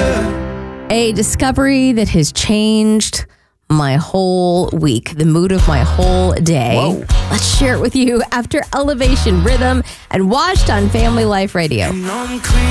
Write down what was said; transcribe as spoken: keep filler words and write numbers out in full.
A discovery that has changed my whole week, the mood of my whole day. Whoa. Let's share it with you after Elevation Rhythm and Washed on Family Life Radio.